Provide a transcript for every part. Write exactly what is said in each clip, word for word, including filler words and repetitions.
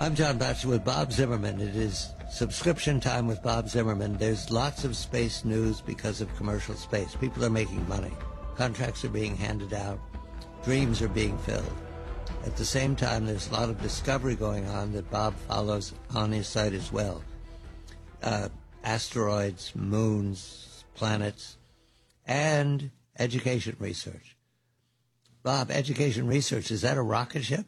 I'm John Batchelor with Bob Zimmerman. It is subscription time with Bob Zimmerman. There's lots of space news because of commercial space. People are making money. Contracts are being handed out. Dreams are being filled. At the same time, there's a lot of discovery going on that Bob follows on his site as well. Uh, asteroids, moons, planets, and education research. Bob, education research, is that a rocket ship?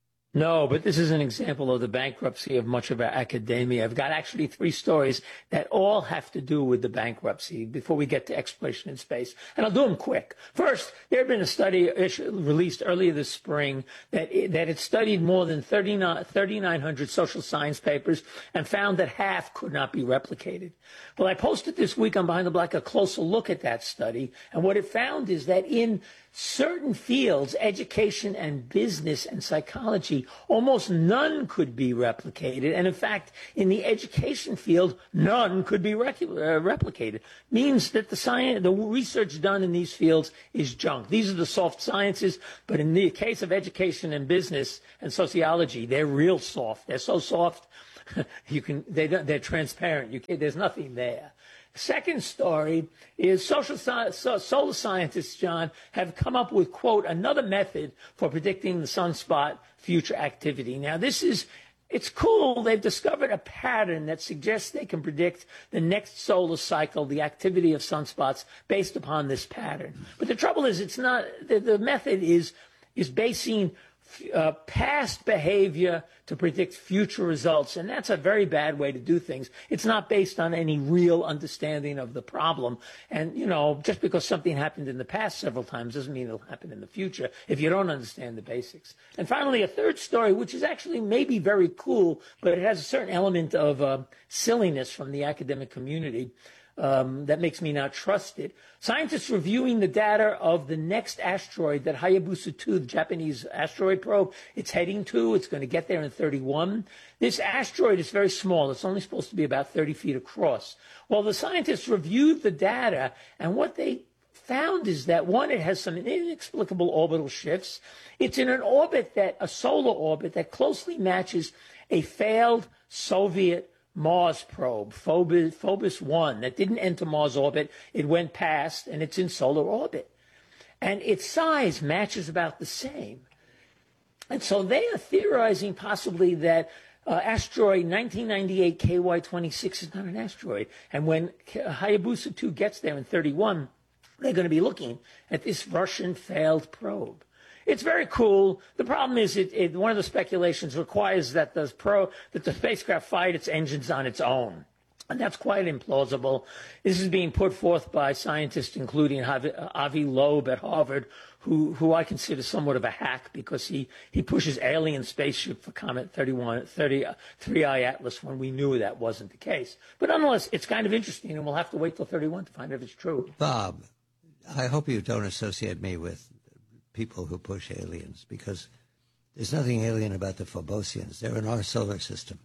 No, but this is an example of the bankruptcy of much of our academia. I've got actually three stories that all have to do with the bankruptcy before we get to exploration in space. And I'll do them quick. First, there had been a study issued, released earlier this spring that it, that it studied more than thirty-nine hundred social science papers and found that half could not be replicated. Well, I posted this week on Behind the Black a closer look at that study. And what it found is that in certain fields, education and business and psychology, almost none could be replicated. And in fact, in the education field, none could be rec- uh, replicated. Means that the science, the research done in these fields is junk. These are the soft sciences, but in the case of education and business and sociology, they're real soft. They're so soft, you can, they don't, they're transparent. You can, there's nothing there. Second story is social sci- so solar scientists, John, have come up with, quote, another method for predicting the sunspot future activity. Now, this is, it's cool. They've discovered a pattern that suggests they can predict the next solar cycle, the activity of sunspots, based upon this pattern. But the trouble is, it's not, the, the method is, is basing Uh, past behavior to predict future results. And that's a very bad way to do things. It's not based on any real understanding of the problem. And, you know, just because something happened in the past several times doesn't mean it'll happen in the future if you don't understand the basics. And finally, a third story, which is actually maybe very cool, but it has a certain element of uh, silliness from the academic community. Um, that makes me not trust it. Scientists reviewing the data of the next asteroid that Hayabusa two, the Japanese asteroid probe, it's heading to. It's going to get there in thirty-one. This asteroid is very small. It's only supposed to be about thirty feet across. Well, the scientists reviewed the data, and what they found is that, one, it has some inexplicable orbital shifts. It's in an orbit, that a solar orbit, that closely matches a failed Soviet Mars probe, Phobos, Phobos one, that didn't enter Mars orbit. It went past, and it's in solar orbit. And its size matches about the same. And so they are theorizing possibly that uh, asteroid nineteen ninety-eight K Y twenty-six is not an asteroid. And when Hayabusa two gets there in thirty-one, they're going to be looking at this Russian failed probe. It's very cool. The problem is, it, it, one of the speculations requires that the, pro, that the spacecraft fired its engines on its own. And that's quite implausible. This is being put forth by scientists, including Avi, Avi Loeb at Harvard, who, who I consider somewhat of a hack because he, he pushes alien spaceship for Comet thirty-one, thirty, three I Atlas when we knew that wasn't the case. But nonetheless, it's kind of interesting, and we'll have to wait till thirty-one to find out if it's true. Bob, I hope you don't associate me with people who push aliens, because there's nothing alien about the Phobosians. They're in our solar system.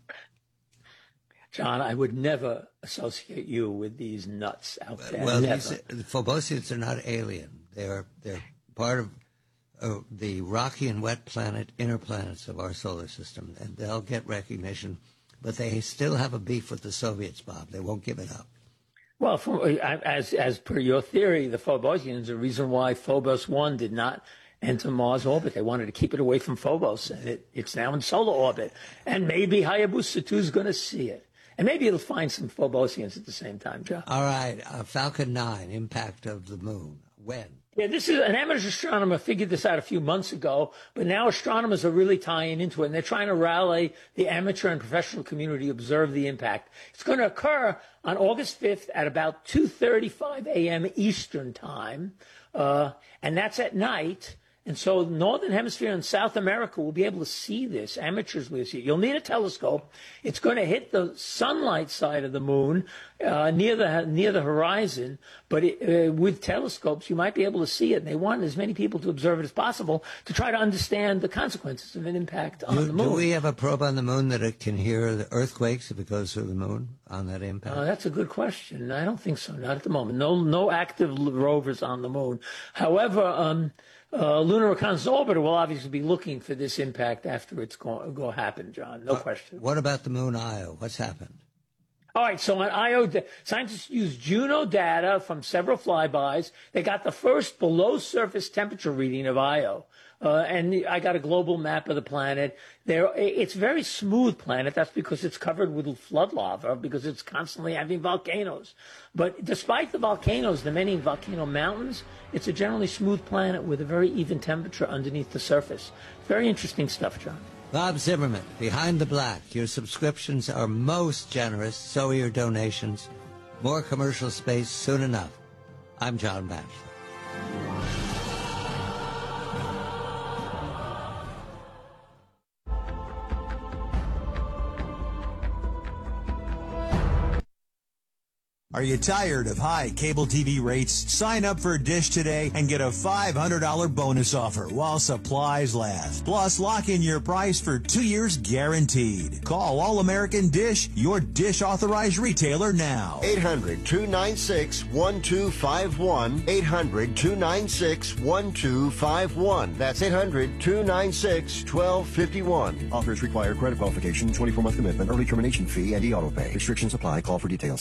John, I would never associate you with these nuts out there. Well, never. These, the Phobosians are not alien. They're they're part of uh, the rocky and wet planet, inner planets of our solar system, and they'll get recognition, but they still have a beef with the Soviets, Bob. They won't give it up. Well, from, as as per your theory, the Phobosians, the reason why Phobos one did not enter Mars orbit, they wanted to keep it away from Phobos, and it, it's now in solar orbit. And maybe Hayabusa two is going to see it. And maybe it'll find some Phobosians at the same time, Joe. All right, uh, Falcon nine, impact of the moon. When? Yeah, this is an amateur astronomer figured this out a few months ago, but now astronomers are really tying into it, and they're trying to rally the amateur and professional community to observe the impact. It's going to occur on August fifth at about two thirty-five a.m. Eastern time, uh, and that's at night. And so Northern Hemisphere and South America will be able to see this. Amateurs will see it. You'll need a telescope. It's going to hit the sunlight side of the moon uh, near the near the horizon. But it, uh, with telescopes, you might be able to see it. And they want as many people to observe it as possible to try to understand the consequences of an impact on do, the moon. Do we have a probe on the moon that it can hear the earthquakes if it goes through the moon on that impact? Uh, that's a good question. I don't think so. Not at the moment. No, no active rovers on the moon. However, um, uh, lunar reconnaissance orbiter will obviously be looking for this impact after it's going go happen, John. No uh, question. What about the moon Io? What's happened? All right, so on Io, scientists used Juno data from several flybys. They got the first below-surface temperature reading of Io. Uh, and I got a global map of the planet. There, it's a very smooth planet. That's because it's covered with flood lava, because it's constantly having volcanoes. But despite the volcanoes, the many volcano mountains, it's a generally smooth planet with a very even temperature underneath the surface. Very interesting stuff, John. Bob Zimmerman, Behind the Black. Your subscriptions are most generous. So are your donations. More commercial space soon enough. I'm John Batchelor. Are you tired of high cable T V rates? Sign up for Dish today and get a five hundred dollars bonus offer while supplies last. Plus, lock in your price for two years guaranteed. Call All American Dish, your Dish authorized retailer now. eight hundred, two nine six, one two five one. eight hundred, two nine six, one two five one. That's eight hundred, two nine six, one two five one. Offers require credit qualification, twenty-four month commitment, early termination fee, and e-auto pay. Restrictions apply. Call for details.